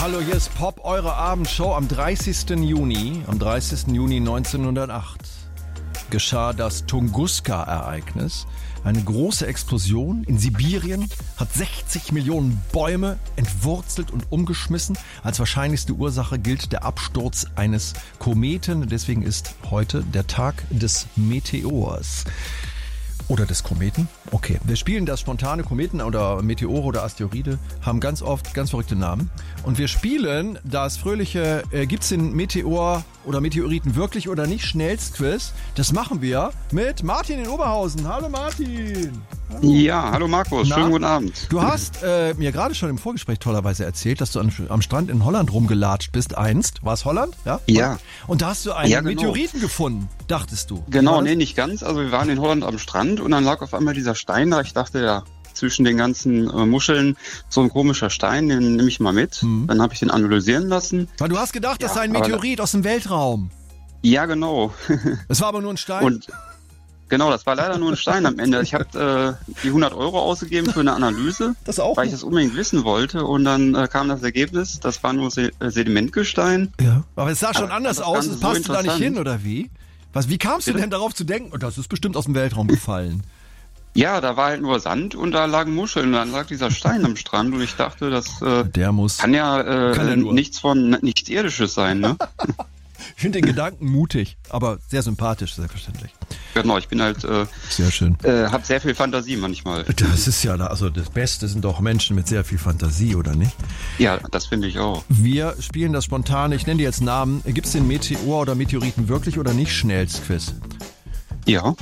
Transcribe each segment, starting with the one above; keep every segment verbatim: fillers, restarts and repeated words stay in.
Hallo, hier ist Pop, eure Abendshow. Am dreißigsten Juni, am dreißigsten Juni neunzehnhundertacht geschah das Tunguska-Ereignis. Eine große Explosion in Sibirien hat sechzig Millionen Bäume entwurzelt und umgeschmissen. Als wahrscheinlichste Ursache gilt der Absturz eines Kometen. Deswegen ist heute der Tag des Meteors. Oder des Kometen? Okay. Wir spielen das spontane Kometen oder Meteore oder Asteroide, haben ganz oft ganz verrückte Namen. Und wir spielen das fröhliche, äh, gibt's den Meteor oder Meteoriten wirklich oder nicht? Schnellstquiz. Das machen wir mit Martin in Oberhausen. Hallo Martin. Hallo. Ja, hallo Markus. Na? Schönen guten Abend. Du hast äh, mir gerade schon im Vorgespräch tollerweise erzählt, dass du an, am Strand in Holland rumgelatscht bist einst. War es Holland? Ja. Ja. Und da hast du einen ja, genau. Meteoriten gefunden, dachtest du. Genau, nee, nicht ganz. Also wir waren in Holland am Strand und dann lag auf einmal dieser Stein da. Ich dachte, ja, zwischen den ganzen äh, Muscheln so ein komischer Stein, den nehme ich mal mit. Mhm. Dann habe ich den analysieren lassen. Weil du hast gedacht, ja, das sei ein Meteorit aus dem Weltraum. Ja, genau. Es war aber nur ein Stein? Und genau, das war leider nur ein Stein am Ende. Ich habe äh, die hundert Euro ausgegeben für eine Analyse, das auch weil ich das unbedingt wissen wollte. Und dann äh, kam das Ergebnis, das war nur Se- Sedimentgestein. Ja, aber es sah schon aber anders aus. Es passte so da nicht hin, oder wie? Was, wie kamst du denn darauf zu denken? Oh, das ist bestimmt aus dem Weltraum gefallen. Ja, da war halt nur Sand und da lagen Muscheln und dann lag dieser Stein am Strand und ich dachte, das äh, Der muss, kann ja äh, kann nichts von nichts Irdisches sein, ne? Ich finde den Gedanken mutig, aber sehr sympathisch, selbstverständlich. Genau, ich bin halt äh, sehr schön. Äh, hab sehr viel Fantasie manchmal. Das ist ja, also das Beste sind doch Menschen mit sehr viel Fantasie, oder nicht? Ja, das finde ich auch. Wir spielen das spontan, ich nenne dir jetzt Namen. Gibt es den Meteor oder Meteoriten wirklich oder nicht? Schnellstquiz. Ja.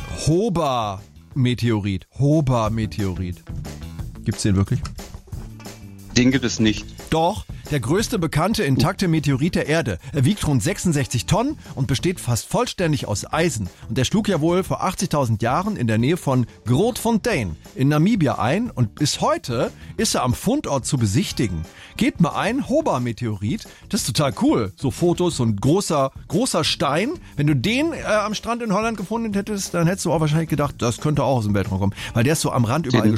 Hoba-Meteorit. Hoba-Meteorit. Gibt's den wirklich? Den gibt es nicht. Doch, der größte bekannte intakte Meteorit der Erde. Er wiegt rund sechsundsechzig Tonnen und besteht fast vollständig aus Eisen. Und der schlug ja wohl vor achtzigtausend Jahren in der Nähe von Grootfontein in Namibia ein. Und bis heute ist er am Fundort zu besichtigen. Geht mal ein, Hoba-Meteorit, das ist total cool. So Fotos, so ein großer, großer Stein. Wenn du den äh, am Strand in Holland gefunden hättest, dann hättest du auch wahrscheinlich gedacht, das könnte auch aus dem Weltraum kommen. Weil der ist so am Rand überall den,